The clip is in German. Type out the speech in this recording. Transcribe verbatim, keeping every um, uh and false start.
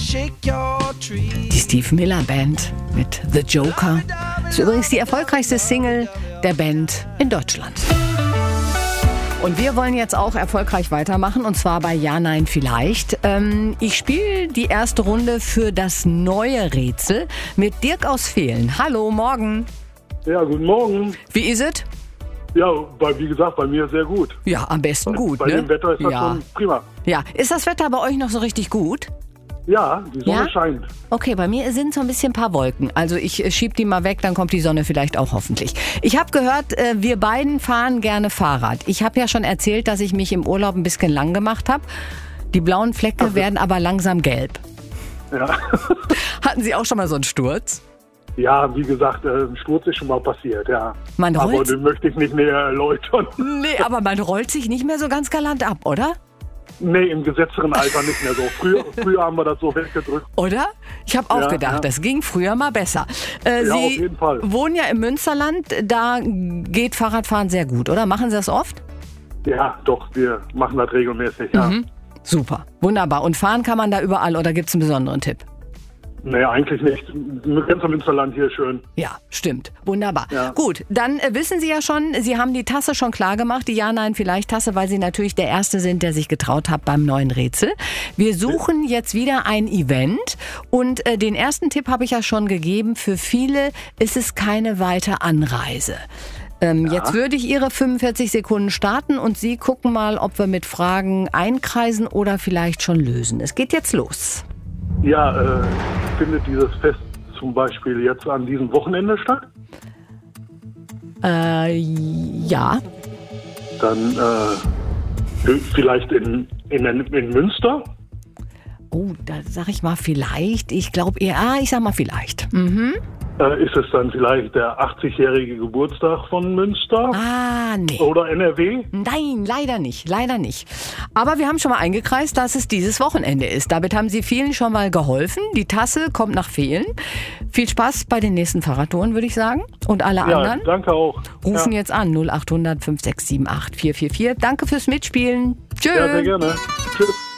Die Steve Miller Band mit The Joker. Das ist übrigens die erfolgreichste Single der Band in Deutschland. Und wir wollen jetzt auch erfolgreich weitermachen, und zwar bei Ja, Nein, Vielleicht. Ähm, ich spiele die erste Runde für das neue Rätsel mit Dirk aus Vehlen. Hallo, morgen. Ja, guten Morgen. Wie ist es? Ja, bei, wie gesagt, bei mir sehr gut. Ja, am besten bei, gut, Bei ne? dem Wetter ist das ja. schon prima. Ja, ist das Wetter bei euch noch so richtig gut? Ja, die Sonne Ja? scheint. Okay, bei mir sind so ein bisschen ein paar Wolken. Also ich äh, schieb die mal weg, dann kommt die Sonne vielleicht auch hoffentlich. Ich habe gehört, äh, wir beiden fahren gerne Fahrrad. Ich habe ja schon erzählt, dass ich mich im Urlaub ein bisschen lang gemacht habe. Die blauen Flecke Also. werden aber langsam gelb. Ja. Hatten Sie auch schon mal so einen Sturz? Ja, wie gesagt, äh, ein Sturz ist schon mal passiert, ja. Man Aber rollt, den möchte ich nicht näher erläutern. nee, aber man rollt sich nicht mehr so ganz galant ab, oder? Nee, im gesetzteren Alter nicht mehr so. Früher, früher haben wir das so weggedrückt. Oder? Ich habe auch Ja, gedacht, ja. das ging früher mal besser. Äh, Ja, Sie auf jeden Fall. wohnen ja im Münsterland, da geht Fahrradfahren sehr gut, oder? Machen Sie das oft? Ja, doch, wir machen das regelmäßig, ja. Mhm. Super, wunderbar. Und fahren kann man da überall, oder gibt es einen besonderen Tipp? Nee, eigentlich nicht. Ganz am Münsterland hier schön. Ja, stimmt. Wunderbar. Ja. Gut, dann äh, wissen Sie ja schon, Sie haben die Tasse schon klar gemacht, die Ja-Nein-Vielleicht-Tasse, weil Sie natürlich der Erste sind, der sich getraut hat beim neuen Rätsel. Wir suchen jetzt wieder ein Event und äh, den ersten Tipp habe ich ja schon gegeben. Für viele ist es keine weite Anreise. Ähm, Ja. Jetzt würde ich Ihre fünfundvierzig Sekunden starten und Sie gucken mal, ob wir mit Fragen einkreisen oder vielleicht schon lösen. Es geht jetzt los. Ja, äh, findet dieses Fest zum Beispiel jetzt an diesem Wochenende statt? Äh, ja. Dann äh, vielleicht in, in, in Münster? Oh, da sag ich mal vielleicht. Ich glaube eher, ah, ich sag mal vielleicht. Mhm. Äh, ist es dann vielleicht der achtzigjährige Geburtstag von Münster? Ah, nee. Oder N R W? Nein, leider nicht, leider nicht. Aber wir haben schon mal eingekreist, dass es dieses Wochenende ist. Damit haben Sie vielen schon mal geholfen. Die Tasse kommt nach Vehlen. Viel Spaß bei den nächsten Fahrradtouren, würde ich sagen. Und alle Ja, anderen danke auch. rufen Ja, jetzt an null acht hundert fünf sechs sieben acht vier vier vier. Danke fürs Mitspielen. Tschö. ja sehr gerne. Tschüss.